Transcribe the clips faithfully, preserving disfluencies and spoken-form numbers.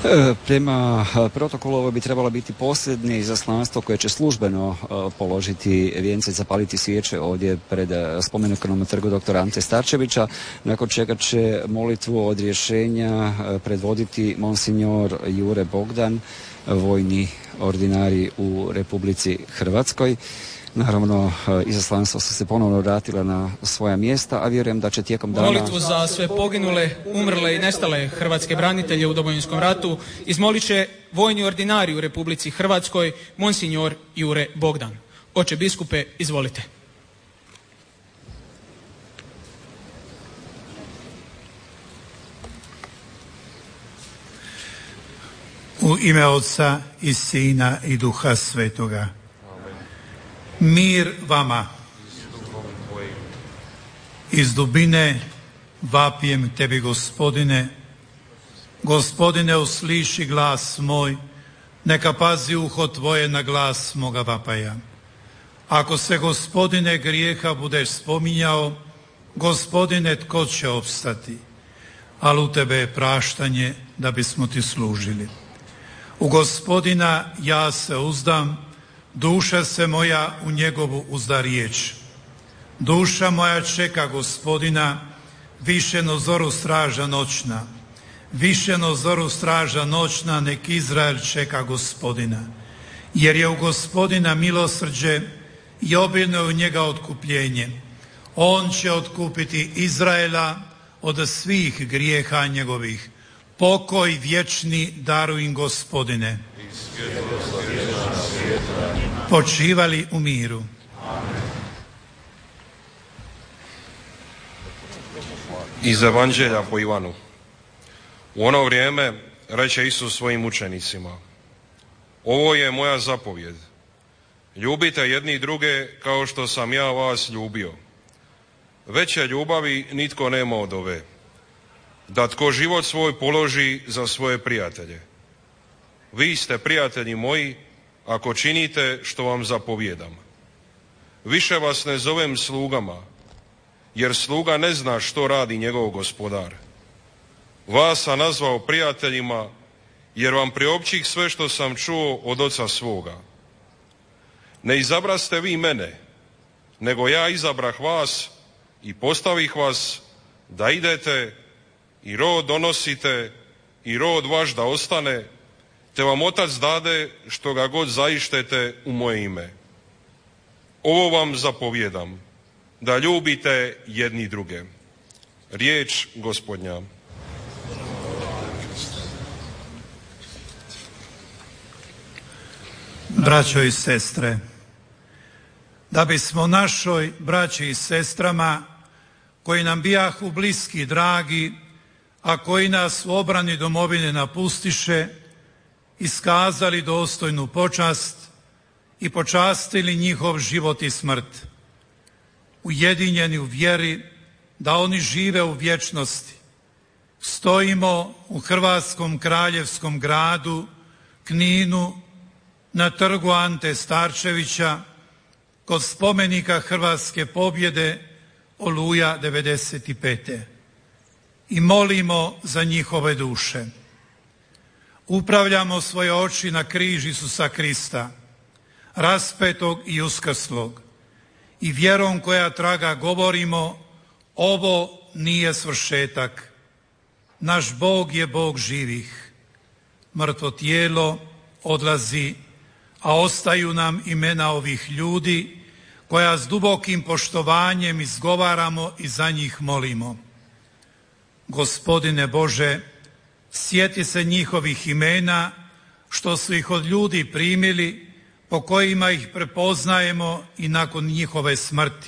Prema protokolu ovo bi trebalo biti posljednje izaslanstvo koje će službeno položiti vijence i zapaliti svijeće ovdje pred spomenutom trgu doktora Ante Starčevića, nakon čega će molitvu odrješenja predvoditi monsignor Jure Bogdan, vojni ordinarij u Republici Hrvatskoj. Naravno, izaslanstva su se ponovno vratila na svoja mjesta, a vjerujem da će tijekom dana... Molitvu za sve poginule, umrle i nestale hrvatske branitelje u Domovinskom ratu izmolit će vojni ordinarij u Republici Hrvatskoj, monsignor Jure Bogdan. Oče biskupe, izvolite. U ime Otca i Sina i Duha Svetoga. Mir vama. Iz dubine vapijem tebi, Gospodine. Gospodine, usliši glas moj, neka pazi uho tvoje na glas moga vapaja. Ako se, Gospodine, grijeha budeš spominjao, Gospodine, tko će opstati? Ali u tebe je praštanje da bismo ti služili. U Gospodina ja se uzdam, duša se moja u njegovu uzda riječ. Duša moja čeka Gospodina, više no zoru straža noćna. Više no zoru straža noćna, nek Izrael čeka Gospodina. Jer je u Gospodina milosrđe i obilno je u njega otkupljenje. On će otkupiti Izraela od svih grijeha njegovih. Pokoj vječni daruj im, Gospodine. Počivali u miru. Iz Evanđelja po Ivanu. U ono vrijeme reče Isus svojim učenicima: ovo je moja zapovjed. Ljubite jedni druge kao što sam ja vas ljubio. Veće ljubavi nitko nema od ove, da tko život svoj položi za svoje prijatelje. Vi ste prijatelji moji ako činite što vam zapovijedam. Više vas ne zovem slugama, jer sluga ne zna što radi njegov gospodar. Vas sam nazvao prijateljima, jer vam priopćih sve što sam čuo od oca svoga. Ne izabraste vi mene, nego ja izabrah vas i postavih vas da idete i rod donosite i rod vaš da ostane, te vam Otac dade što ga god zaištete u moje ime. Ovo vam zapovjedam, da ljubite jedni druge. Riječ Gospodnja. Braćo i sestre, da bismo našoj braći i sestrama koji nam bijahu bliski, dragi, a koji nas u obrani domovine napustiše, iskazali dostojnu počast i počastili njihov život i smrt, ujedinjeni u vjeri da oni žive u vječnosti. Stojimo u Hrvatskom kraljevskom gradu, Kninu, na trgu Ante Starčevića, kod spomenika Hrvatske pobjede Oluja devedeset pete. I molimo za njihove duše. Upravljamo svoje oči na križ Isusa Krista, raspetog i uskrslog, i vjerom koja traga govorimo: ovo nije svršetak. Naš Bog je Bog živih. Mrtvo tijelo odlazi, a ostaju nam imena ovih ljudi koja s dubokim poštovanjem izgovaramo i za njih molimo. Gospodine Bože, sjeti se njihovih imena što su ih od ljudi primili, po kojima ih prepoznajemo i nakon njihove smrti.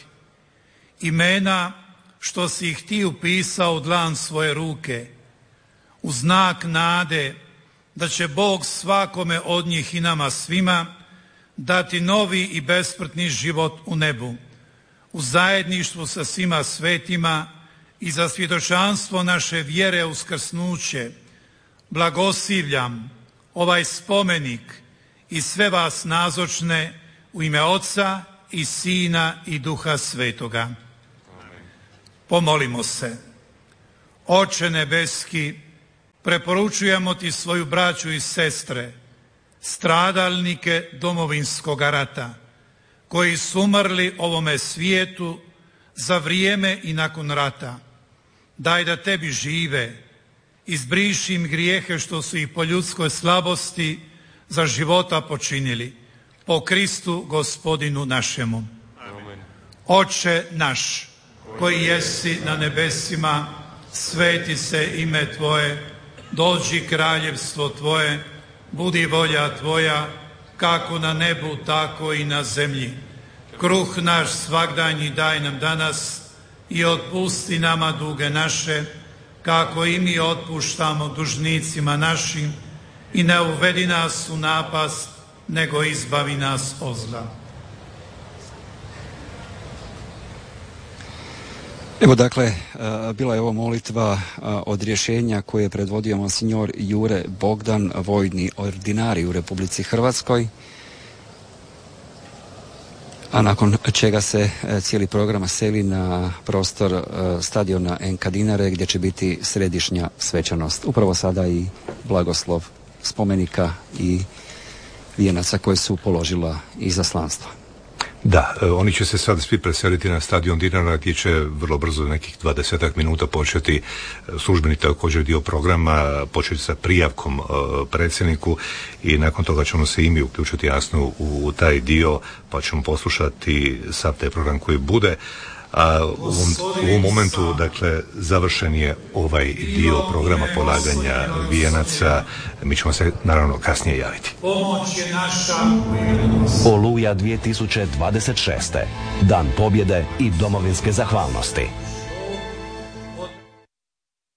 Imena što si ih ti upisao u dlan svoje ruke, u znak nade da će Bog svakome od njih i nama svima dati novi i besmrtni život u nebu, u zajedništvu sa svima svetima i za svjedočanstvo naše vjere uskrsnuće. Blagoslivljam ovaj spomenik i sve vas nazočne u ime Oca i Sina i Duha Svetoga. Pomolimo se. Oče nebeski, preporučujemo ti svoju braću i sestre, stradalnike Domovinskog rata, koji su umrli ovome svijetu za vrijeme i nakon rata. Daj da tebi žive, izbriši im grijehe što su ih po ljudskoj slabosti za života počinili. Po Kristu Gospodinu našemu. Amen. Oče naš, koji jesi na nebesima, sveti se ime Tvoje, dođi kraljevstvo Tvoje, budi volja Tvoja, kako na nebu, tako i na zemlji. Kruh naš svagdanji daj nam danas i otpusti nama duge naše, kako i mi otpuštamo dužnicima našim, i ne uvedi nas u napast, nego izbavi nas od zla. Evo dakle, bila je ovo molitva od rješenja koje je predvodio monsinjor Jure Bogdan, vojni ordinarij u Republici Hrvatskoj, a nakon čega se cijeli program seli na prostor stadiona en ka Dinare, gdje će biti središnja svečanost. Upravo sada i blagoslov spomenika i vijenaca koje su položila izaslanstva. Da, oni će se sad svi preseliti na stadion Dinara, gdje će vrlo brzo, nekih dvadesetak minuta, početi službeni također dio programa, početi sa prijavkom uh, predsjedniku, i nakon toga ćemo se i mi uključiti jasno u, u taj dio, pa ćemo poslušati sav taj program koji bude. A u ovom, u ovom momentu, dakle, završen je ovaj dio programa polaganja vijenaca. Mi ćemo se naravno kasnije javiti. Oluja dvije tisuće dvadeset šeste. Dan pobjede i domovinske zahvalnosti.